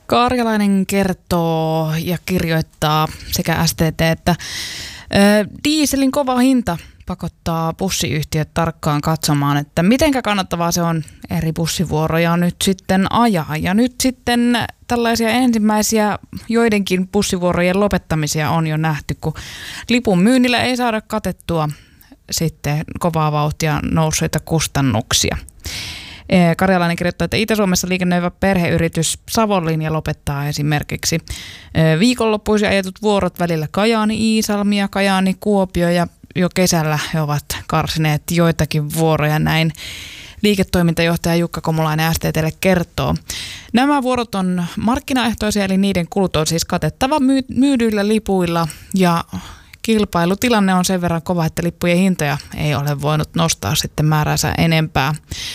Karjalainen kertoo ja kirjoittaa sekä STT että dieselin kova hinta pakottaa bussiyhtiöt tarkkaan katsomaan, että mitenkä kannattavaa se on eri bussivuoroja nyt sitten ajaa. Ja nyt sitten tällaisia ensimmäisiä joidenkin bussivuorojen lopettamisia on jo nähty, kun lipun myynnillä ei saada katettua sitten kovaa vauhtia nousseita kustannuksia. Karjalainen kirjoittaa, että Itä-Suomessa liikennöivä perheyritys Savonlinja lopettaa esimerkiksi viikonloppuisin ajetut vuorot välillä Kajaani-Iisalmi ja Kajaani-Kuopio, ja jo kesällä he ovat karsineet joitakin vuoroja, näin liiketoimintajohtaja Jukka Komulainen STT:lle kertoo. Nämä vuorot on markkinaehtoisia, eli niiden kulut on siis katettava myydyillä lipuilla, ja kilpailutilanne on sen verran kova, että lippujen hintoja ei ole voinut nostaa sitten määräänsä enempää.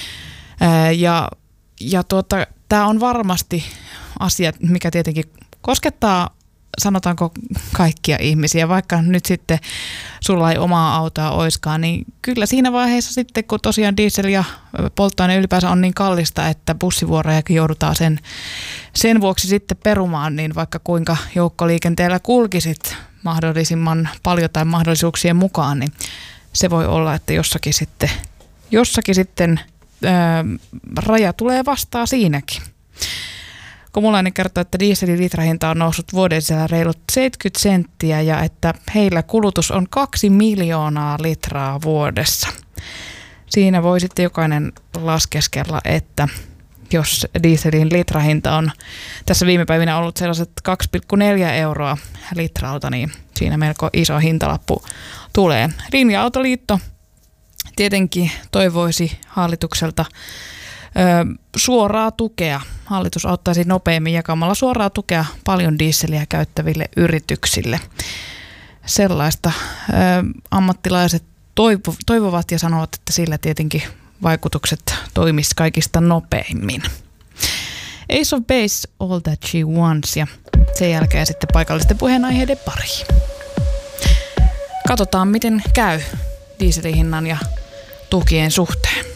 Tämä on varmasti asia, mikä tietenkin koskettaa, sanotaanko, kaikkia ihmisiä, vaikka nyt sitten sulla ei omaa autoa oiskaan, niin kyllä siinä vaiheessa sitten, kun tosiaan diesel ja polttoaine ylipäänsä on niin kallista, että bussivuorojakin joudutaan sen vuoksi sitten perumaan, niin vaikka kuinka joukkoliikenteellä kulkisit mahdollisimman paljon tai mahdollisuuksien mukaan, niin se voi olla, että jossakin sitten raja tulee vastaan siinäkin. Komulainen kertoo, että dieselin litrahinta on noussut vuoden sisällä reilut 70 senttiä ja että heillä kulutus on 2 miljoonaa litraa vuodessa. Siinä voi sitten jokainen laskeskella, että jos dieselin litrahinta on tässä viime päivinä ollut sellaiset 2,4 euroa litralta, niin siinä melko iso hintalappu tulee. Linja-autoliitto tietenkin toivoisi hallitukselta suoraa tukea. Hallitus auttaisi nopeammin jakamalla suoraa tukea paljon dieseliä käyttäville yrityksille. Sellaista ammattilaiset toivovat ja sanovat, että sillä tietenkin vaikutukset toimisi kaikista nopeimmin. Ace of Base, All That She Wants, ja sen jälkeen sitten paikallisten puheenaiheiden pariin. Katsotaan, miten käy dieselin hinnan ja tukien suhteen.